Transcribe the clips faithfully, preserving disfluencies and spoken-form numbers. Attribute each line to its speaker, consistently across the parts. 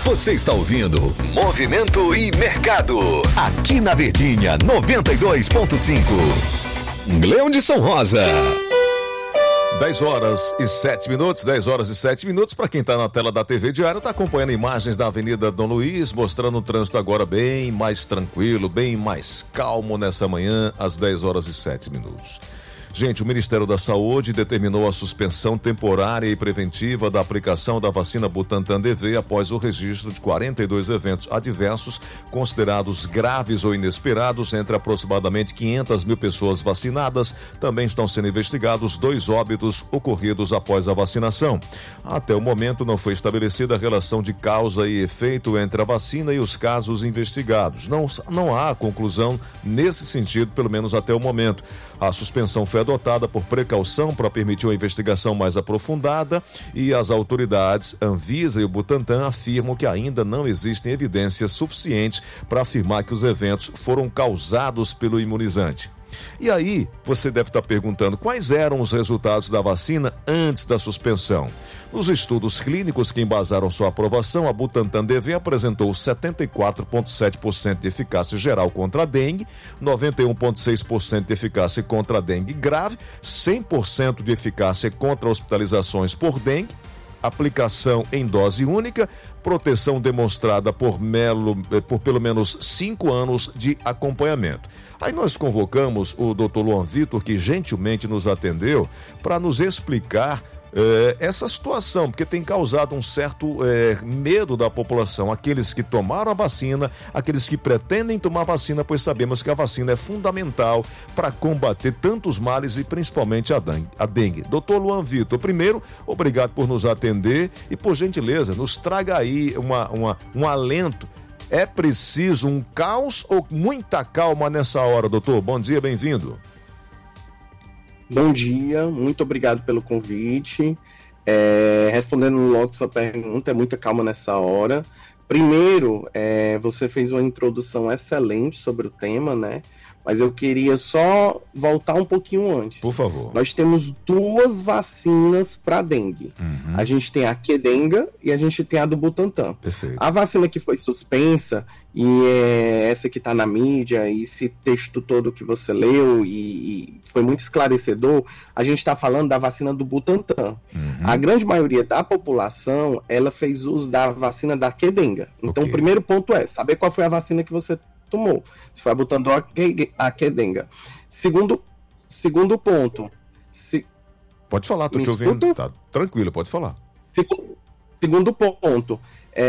Speaker 1: Você está ouvindo Movimento e Mercado, aqui na Verdinha noventa e dois ponto cinco. Leão de São Rosa.
Speaker 2: dez horas e sete minutos, dez horas e sete minutos. Para quem está na tela da T V Diário, está acompanhando imagens da Avenida Dom Luiz, mostrando o trânsito agora bem mais tranquilo, bem mais calmo nessa manhã, às dez horas e sete minutos. Gente, o Ministério da Saúde determinou a suspensão temporária e preventiva da aplicação da vacina Butantan D V após o registro de quarenta e dois eventos adversos considerados graves ou inesperados entre aproximadamente quinhentas mil pessoas vacinadas. Também estão sendo investigados dois óbitos ocorridos após a vacinação. Até o momento não foi estabelecida a relação de causa e efeito entre a vacina e os casos investigados. Não, não há conclusão nesse sentido, pelo menos até o momento. A suspensão foi adotada por precaução para permitir uma investigação mais aprofundada e as autoridades Anvisa e o Butantan afirmam que ainda não existem evidências suficientes para afirmar que os eventos foram causados pelo imunizante. E aí, você deve estar perguntando quais eram os resultados da vacina antes da suspensão. Nos estudos clínicos que embasaram sua aprovação, a Butantan D V apresentou setenta e quatro vírgula sete por cento de eficácia geral contra a dengue, noventa e um vírgula seis por cento de eficácia contra a dengue grave, cem por cento de eficácia contra hospitalizações por dengue, aplicação em dose única, proteção demonstrada por, melo, por pelo menos cinco anos de acompanhamento. Aí nós convocamos o doutor Luan Vitor, que gentilmente nos atendeu, para nos explicar eh, essa situação, porque tem causado um certo eh, medo da população, aqueles que tomaram a vacina, aqueles que pretendem tomar a vacina, pois sabemos que a vacina é fundamental para combater tantos males e principalmente a dengue. A dengue. doutor Luan Vitor, primeiro, obrigado por nos atender e, por gentileza, nos traga aí uma, uma, um alento. É preciso um caos ou muita calma nessa hora, doutor? Bom dia, bem-vindo.
Speaker 3: Bom dia, muito obrigado pelo convite. É, respondendo logo sua pergunta, é muita calma nessa hora. Primeiro, é, você fez uma introdução excelente sobre o tema, né? Mas eu queria só voltar um pouquinho antes.
Speaker 2: Por favor.
Speaker 3: Nós temos duas vacinas para dengue. Uhum. A gente tem a Qdenga e a gente tem a do Butantan.
Speaker 2: Perfeito.
Speaker 3: A vacina que foi suspensa, e é essa que está na mídia, e esse texto todo que você leu, e, e foi muito esclarecedor, a gente está falando da vacina do Butantan. Uhum. A grande maioria da população, ela fez uso da vacina da Qdenga. Então, okay. O primeiro ponto é saber qual foi a vacina que você tomou, se foi a Butantan ou a Qdenga. Segundo, segundo ponto. Se...
Speaker 2: Pode falar, tô te ouvindo. Tá tranquilo, pode falar.
Speaker 3: Segundo, segundo ponto.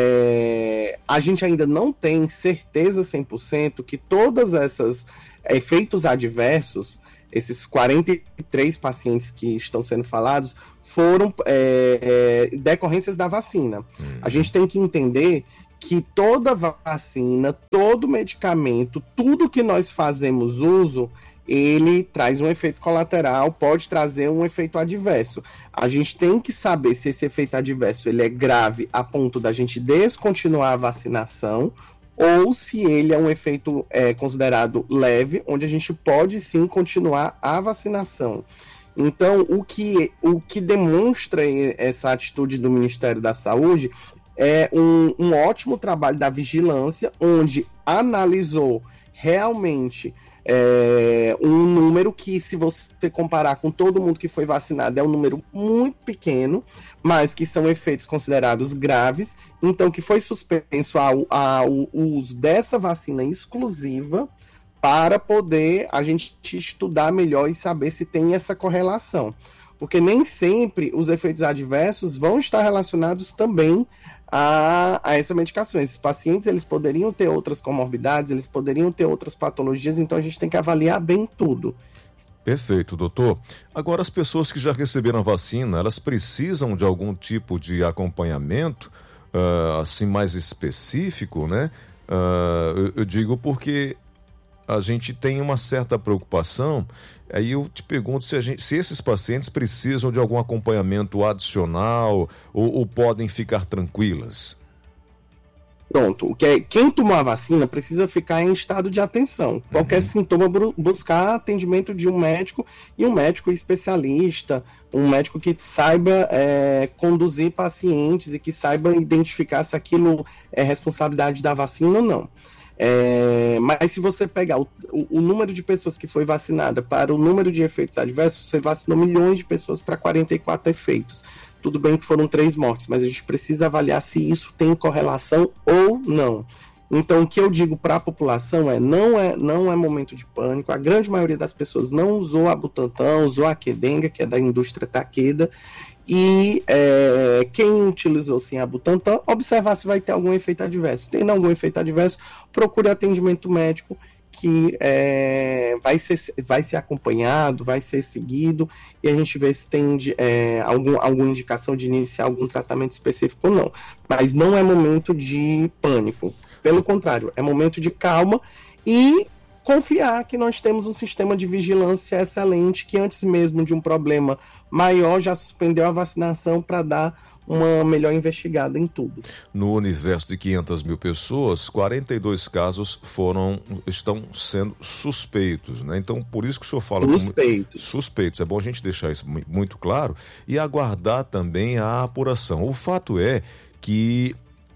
Speaker 3: É, a gente ainda não tem certeza cem por cento que todas essas efeitos adversos, esses quarenta e três pacientes que estão sendo falados, foram é, é, decorrências da vacina. Hum. A gente tem que entender que toda vacina, todo medicamento, tudo que nós fazemos uso, ele traz um efeito colateral, pode trazer um efeito adverso. A gente tem que saber se esse efeito adverso ele é grave a ponto da gente descontinuar a vacinação, ou se ele é um efeito é, considerado leve, onde a gente pode sim continuar a vacinação. Então, o que, o que demonstra essa atitude do Ministério da Saúde é um, um ótimo trabalho da vigilância, onde analisou realmente é, um número que, se você comparar com todo mundo que foi vacinado, é um número muito pequeno, mas que são efeitos considerados graves, então que foi suspenso ao, ao uso dessa vacina exclusiva para poder a gente estudar melhor e saber se tem essa correlação. Porque nem sempre os efeitos adversos vão estar relacionados também A, a essa medicação. Esses pacientes, eles poderiam ter outras comorbidades, eles poderiam ter outras patologias, então a gente tem que avaliar bem tudo.
Speaker 2: Perfeito, doutor. Agora, as pessoas que já receberam a vacina, elas precisam de algum tipo de acompanhamento, uh, assim, mais específico, né? Uh, eu, eu digo porque a gente tem uma certa preocupação. Aí eu te pergunto se, a gente, se esses pacientes precisam de algum acompanhamento adicional ou, ou podem ficar tranquilas.
Speaker 3: Pronto, o que é, quem tomou a vacina precisa ficar em estado de atenção. Qualquer uhum. sintoma, buscar atendimento de um médico, e um médico especialista, um médico que saiba é, conduzir pacientes e que saiba identificar se aquilo é responsabilidade da vacina ou não. É, mas se você pegar o, o, o número de pessoas que foi vacinada para o número de efeitos adversos, você vacinou milhões de pessoas para quarenta e quatro efeitos. Tudo bem que foram três mortes, mas a gente precisa avaliar se isso tem correlação ou não. Então, o que eu digo para a população é não, é, não é momento de pânico. A grande maioria das pessoas não usou a Butantan, usou a Qdenga, que é da indústria Takeda. E é, quem utilizou sim a Butantan, observar se vai ter algum efeito adverso. Tendo algum efeito adverso, procure atendimento médico, que é, vai, ser, vai ser acompanhado, vai ser seguido, e a gente vê se tem é, algum, alguma indicação de iniciar algum tratamento específico ou não. Mas não é momento de pânico. Pelo contrário, é momento de calma e confiar que nós temos um sistema de vigilância excelente, que antes mesmo de um problema maior já suspendeu a vacinação para dar uma melhor investigada em tudo.
Speaker 2: No universo de quinhentas mil pessoas, quarenta e dois casos foram, estão sendo suspeitos, né? Então, por isso que o senhor fala...
Speaker 3: Suspeitos.
Speaker 2: Como... Suspeitos. É bom a gente deixar isso muito claro e aguardar também a apuração. O fato é que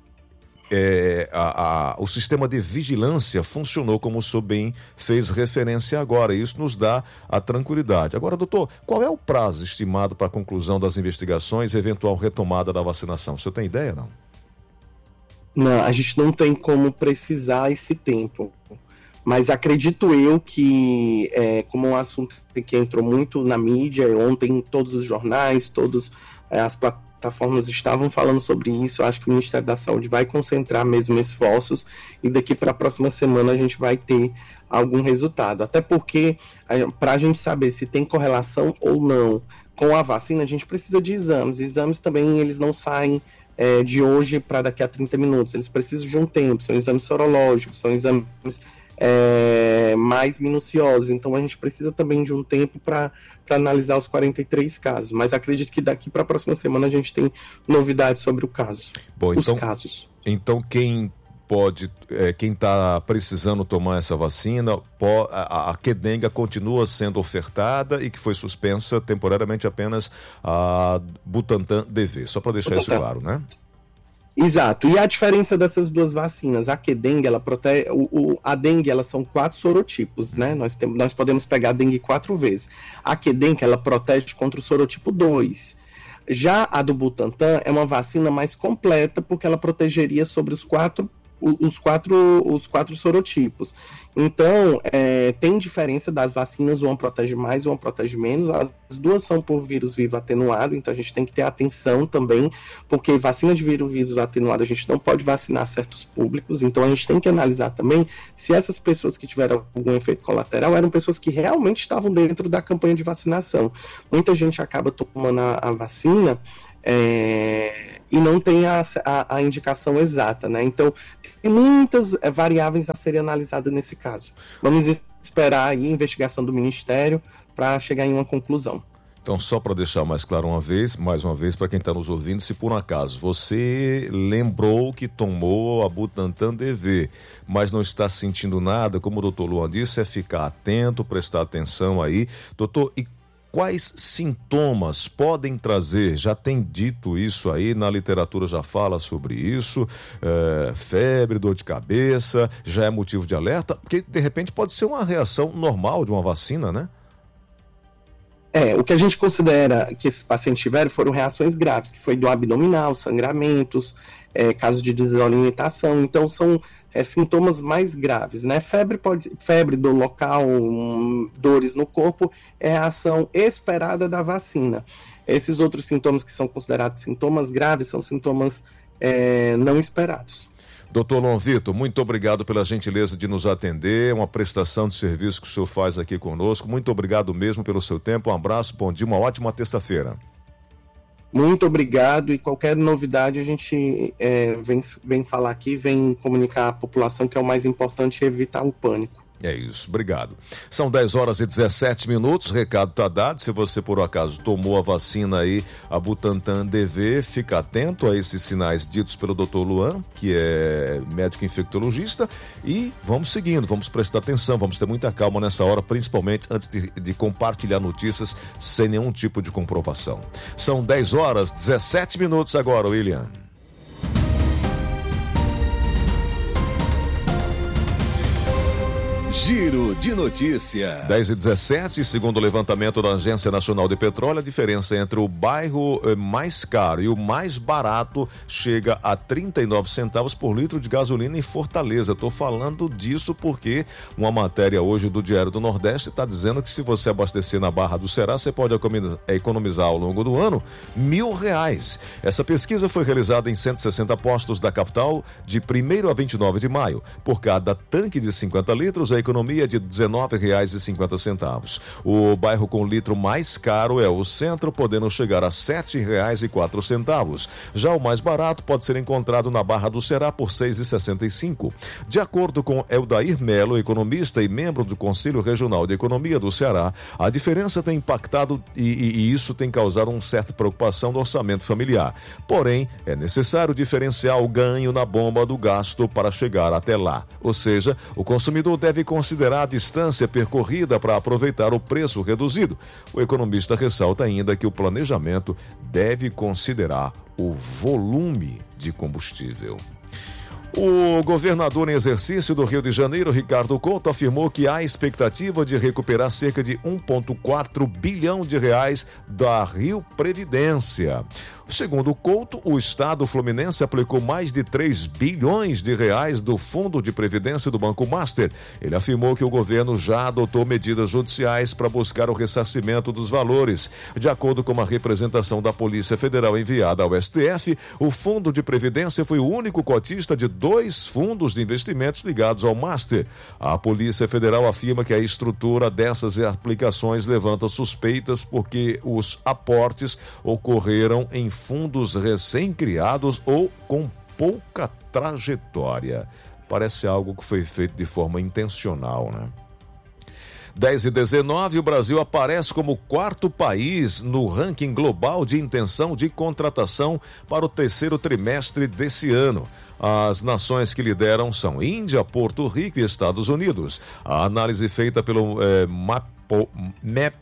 Speaker 2: É, a, a, o sistema de vigilância funcionou como o senhor bem fez referência agora, e isso nos dá a tranquilidade. Agora, doutor, qual é o prazo estimado para a conclusão das investigações e eventual retomada da vacinação? O senhor tem ideia, não?
Speaker 3: Não, a gente não tem como precisar esse tempo, mas acredito eu que, é, como um assunto que entrou muito na mídia, ontem todos os jornais, todas é, as plataformas, plataformas estavam falando sobre isso. Eu acho que o Ministério da Saúde vai concentrar mesmo esforços e daqui para a próxima semana a gente vai ter algum resultado. Até porque, para a gente saber se tem correlação ou não com a vacina, a gente precisa de exames. Exames também, eles não saem é, de hoje para daqui a trinta minutos. Eles precisam de um tempo. São exames sorológicos, são exames é, mais minuciosos. Então, a gente precisa também de um tempo para para analisar os quarenta e três casos, mas acredito que daqui para a próxima semana a gente tem novidades sobre o caso.
Speaker 2: Bom,
Speaker 3: os
Speaker 2: então,
Speaker 3: casos.
Speaker 2: Então quem pode, é, quem está precisando tomar essa vacina, pode, a, a Qdenga continua sendo ofertada e que foi suspensa temporariamente apenas a Butantan D V, só para deixar Butantan. Isso claro, né?
Speaker 3: Exato, e a diferença dessas duas vacinas, a Qdenga, ela protege, o, o, a dengue, elas são quatro sorotipos, né, nós, tem, nós podemos pegar a dengue quatro vezes, a Qdenga, ela protege contra o sorotipo dois, já a do Butantan é uma vacina mais completa, porque ela protegeria sobre os quatro os quatro, os quatro sorotipos. Então, é, tem diferença das vacinas, uma protege mais, uma protege menos. As duas são por vírus vivo atenuado, então a gente tem que ter atenção também, porque vacina de vírus vivo atenuado a gente não pode vacinar certos públicos, então a gente tem que analisar também se essas pessoas que tiveram algum efeito colateral eram pessoas que realmente estavam dentro da campanha de vacinação. Muita gente acaba tomando a, a vacina É, e não tem a, a, a indicação exata, né? Então, tem muitas é, variáveis a serem analisadas nesse caso. Vamos esperar aí a investigação do Ministério para chegar em uma conclusão.
Speaker 2: Então, só para deixar mais claro uma vez, mais uma vez, para quem está nos ouvindo, se por um acaso você lembrou que tomou a Butantan D V, mas não está sentindo nada, como o doutor Luan disse, é ficar atento, prestar atenção aí. Doutor, e quais sintomas podem trazer? Já tem dito isso aí, na literatura já fala sobre isso, é, febre, dor de cabeça, já é motivo de alerta? Porque, de repente, pode ser uma reação normal de uma vacina, né?
Speaker 3: É, o que a gente considera que esses pacientes tiveram foram reações graves, que foi do abdominal, sangramentos, é, casos de desorientação, então são é, sintomas mais graves, né? Febre, pode, febre do local, um, dores no corpo, é a ação esperada da vacina. Esses outros sintomas que são considerados sintomas graves são sintomas é, não esperados.
Speaker 2: Doutor Luan Vitor, muito obrigado pela gentileza de nos atender, uma prestação de serviço que o senhor faz aqui conosco. Muito obrigado mesmo pelo seu tempo, um abraço, bom dia, uma ótima terça-feira.
Speaker 3: Muito obrigado, e qualquer novidade a gente é, vem, vem falar aqui, vem comunicar à população, que é o mais importante, é evitar o pânico.
Speaker 2: É isso, obrigado. São dez horas e dezessete minutos, recado está dado. Se você por acaso tomou a vacina aí, a Butantan D V, fica atento a esses sinais ditos pelo doutor Luan, que é médico infectologista, e vamos seguindo, vamos prestar atenção, vamos ter muita calma nessa hora, principalmente antes de, de compartilhar notícias sem nenhum tipo de comprovação. São dez horas e dezessete minutos agora, William.
Speaker 1: Giro de notícia.
Speaker 2: dez e dezessete, segundo o levantamento da Agência Nacional de Petróleo, a diferença entre o bairro mais caro e o mais barato chega a trinta e nove centavos por litro de gasolina em Fortaleza. Estou falando disso porque uma matéria hoje do Diário do Nordeste está dizendo que se você abastecer na Barra do Ceará, você pode economizar ao longo do ano mil reais. Essa pesquisa foi realizada em cento e sessenta postos da capital de primeiro a vinte e nove de maio. Por cada tanque de cinquenta litros, a economia de dezenove reais e cinquenta centavos. O bairro com litro mais caro é o Centro, podendo chegar a sete reais e quatro centavos. Já o mais barato pode ser encontrado na Barra do Ceará por seis reais e sessenta e cinco centavos. De acordo com Eldair Melo, economista e membro do Conselho Regional de Economia do Ceará, a diferença tem impactado e, e, e isso tem causado uma certa preocupação no orçamento familiar. Porém, é necessário diferenciar o ganho na bomba do gasto para chegar até lá. Ou seja, o consumidor deve considerar a distância percorrida para aproveitar o preço reduzido. O economista ressalta ainda que o planejamento deve considerar o volume de combustível. O governador em exercício do Rio de Janeiro, Ricardo Couto, afirmou que há expectativa de recuperar cerca de um vírgula quatro bilhão de reais da Rio Previdência. Segundo Couto, o Estado fluminense aplicou mais de três bilhões de reais do Fundo de Previdência do Banco Master. Ele afirmou que o governo já adotou medidas judiciais para buscar o ressarcimento dos valores. De acordo com uma representação da Polícia Federal enviada ao S T F, o Fundo de Previdência foi o único cotista de dois fundos de investimentos ligados ao Master. A Polícia Federal afirma que a estrutura dessas aplicações levanta suspeitas porque os aportes ocorreram em fundos recém-criados ou com pouca trajetória. Parece algo que foi feito de forma intencional, né? dez e dezenove, o Brasil aparece como quarto país no ranking global de intenção de contratação para o terceiro trimestre desse ano. As nações que lideram são Índia, Porto Rico e Estados Unidos. A análise feita pelo eh, Mapo, Map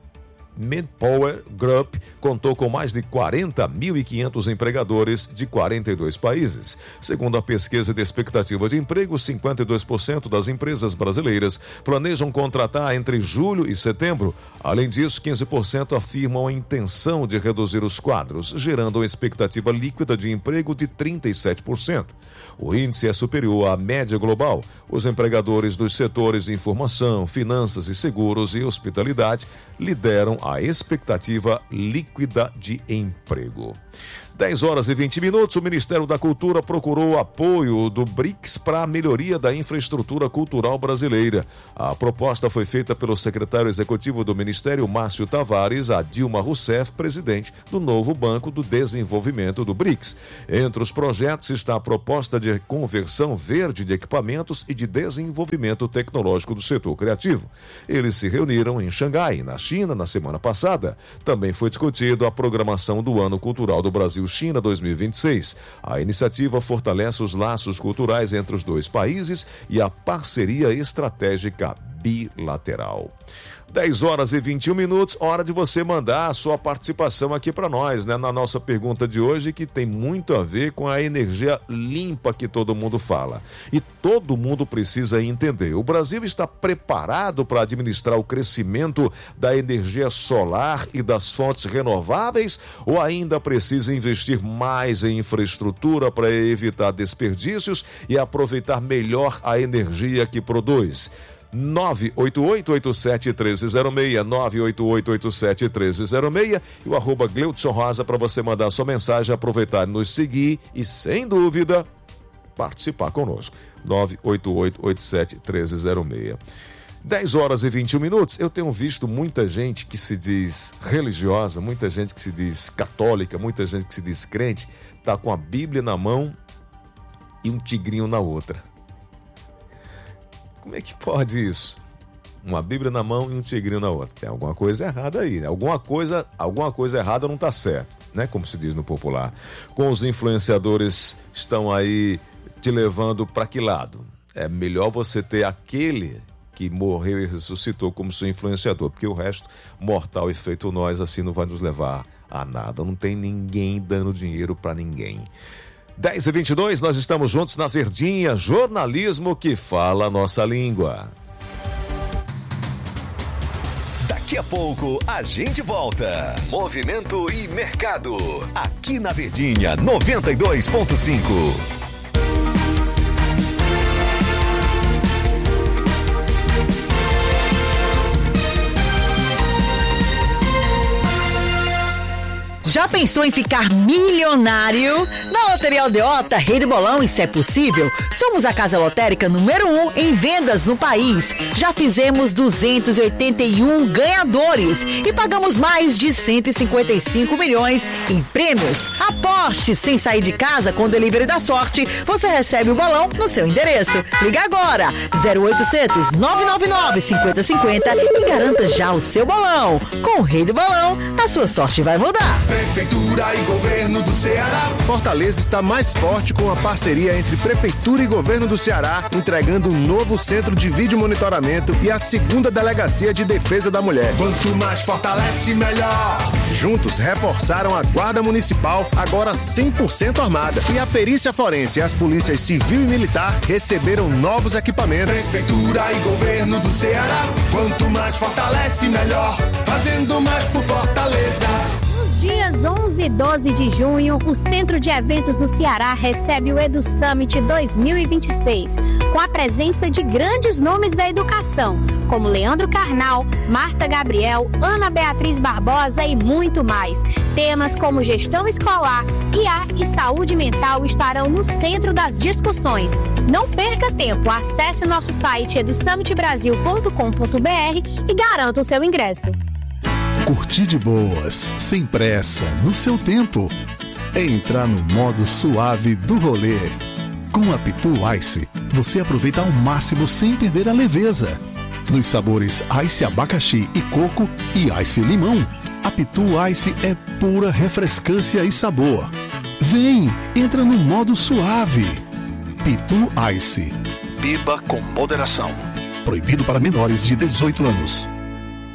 Speaker 2: Manpower Group contou com mais de quarenta mil e quinhentos empregadores de quarenta e dois países. Segundo a pesquisa de expectativa de emprego, cinquenta e dois por cento das empresas brasileiras planejam contratar entre julho e setembro. Além disso, quinze por cento afirmam a intenção de reduzir os quadros, gerando uma expectativa líquida de emprego de trinta e sete por cento. O índice é superior à média global. Os empregadores dos setores de informação, finanças e seguros e hospitalidade lideram a expectativa líquida de emprego. dez horas e vinte minutos, o Ministério da Cultura procurou apoio do BRICS para a melhoria da infraestrutura cultural brasileira. A proposta foi feita pelo secretário executivo do Ministério, Márcio Tavares, a Dilma Rousseff, presidente do novo Banco do Desenvolvimento do BRICS. Entre os projetos está a proposta de conversão verde de equipamentos e de desenvolvimento tecnológico do setor criativo. Eles se reuniram em Xangai, na China, na semana passada. Também foi discutido a programação do Ano Cultural do Brasil China dois mil e vinte e seis. A iniciativa fortalece os laços culturais entre os dois países e a parceria estratégica bilateral. dez horas e vinte e um minutos, hora de você mandar a sua participação aqui para nós, né? Na nossa pergunta de hoje, que tem muito a ver com a energia limpa que todo mundo fala. E todo mundo precisa entender. O Brasil está preparado para administrar o crescimento da energia solar e das fontes renováveis ou ainda precisa investir mais em infraestrutura para evitar desperdícios e aproveitar melhor a energia que produz? nove oito oito oito sete um três zero seis, nove oito oito oito sete um três zero seis e o arroba Gleudson Rosa para você mandar a sua mensagem, aproveitar e nos seguir e, sem dúvida, participar conosco. nove oito oito oito sete um três zero seis. dez horas e vinte e um minutos. Eu tenho visto muita gente que se diz religiosa, muita gente que se diz católica, muita gente que se diz crente, tá com a Bíblia na mão e um tigrinho na outra. Como é que pode isso? uma Bíblia na mão e um tigrinho na outra. Tem alguma coisa errada aí, né? Alguma coisa, alguma coisa errada não tá certo, né? Como se diz no popular. Com os influenciadores estão aí te levando para que lado? É melhor você ter aquele que morreu e ressuscitou como seu influenciador, porque o resto, mortal e feito nós, assim não vai nos levar a nada. Não tem ninguém dando dinheiro para ninguém. dez e vinte e dois, nós estamos juntos na Verdinha, jornalismo que fala a nossa língua.
Speaker 1: Daqui a pouco a gente volta. Movimento e mercado, aqui na Verdinha noventa e dois ponto cinco.
Speaker 4: Já pensou em ficar milionário? Na Loteria Aldeota, Rei do Bolão e Se é Possível, somos a casa lotérica número um em vendas no país. Já fizemos duzentos e oitenta e um ganhadores e pagamos mais de cento e cinquenta e cinco milhões em prêmios. Aposte sem sair de casa com o Delivery da Sorte. Você recebe o bolão no seu endereço. Liga agora, zero oitocentos, nove nove nove, cinco zero cinco zero e garanta já o seu bolão. Com o Rei do Bolão, a sua sorte vai mudar.
Speaker 5: Prefeitura e Governo do Ceará. Fortaleza está mais forte com a parceria entre Prefeitura e Governo do Ceará, entregando um novo centro de vídeo monitoramento e a segunda delegacia de defesa da mulher. Quanto mais fortalece, melhor. Juntos reforçaram a Guarda Municipal, agora cem por cento armada. E a perícia forense e as polícias civil e militar receberam novos equipamentos. Prefeitura e Governo do Ceará. Quanto mais fortalece, melhor. Fazendo mais por Fortaleza.
Speaker 6: Dias onze e doze de junho, o Centro de Eventos do Ceará recebe o Edu Summit dois mil e vinte e seis, com a presença de grandes nomes da educação, como Leandro Carnal, Marta Gabriel, Ana Beatriz Barbosa e muito mais. Temas como gestão escolar, I A e saúde mental estarão no centro das discussões. Não perca tempo, acesse o nosso site edu summit brasil ponto com ponto b r e garanta o seu ingresso.
Speaker 7: Curtir de boas, sem pressa, no seu tempo. Entrar no modo suave do rolê. Com a Pitu Ice, você aproveita ao máximo sem perder a leveza. Nos sabores Ice Abacaxi e Coco e Ice Limão, a Pitu Ice é pura refrescância e sabor. Vem, entra no modo suave. Pitu Ice. Beba com moderação. Proibido para menores de dezoito anos.